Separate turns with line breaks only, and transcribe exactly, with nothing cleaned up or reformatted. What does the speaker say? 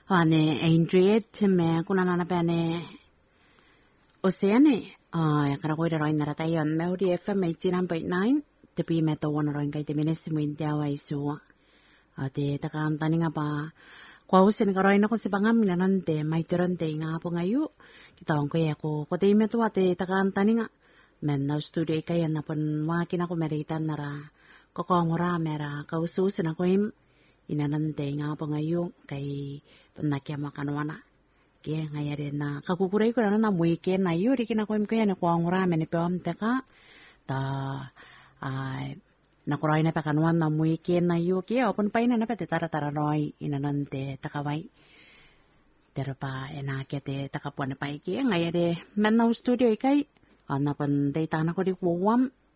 ane Andreet me kuna nana pene oceane ah ya kana koira roin nara tayon Melody F M eighty-nine point nine te pi me to wana roin kai te minesimu intia wa isu ate takam taninga pa kwa usen ka roin ko sibangam minanante maiteronte nga po ngayu kita ong ko ya ko ko te me to ate takam taninga men na studio kay na pon wakin ako meritan nara ko ko ngora mera ka ususen ako im inanante nga po ngayu kay panakya makanwana kaya ngayari na kakukuray ko na na muike na yuri kinakuim ko yan ko ang rame ni peom teka ta ay nakuray na pakanuan na muike na yu kaya open pa ina na pati tara tara noy inanante takaway pero pa enakete takapuan na pa iki ngayari men na studio ikay anapan data na ko di kuwam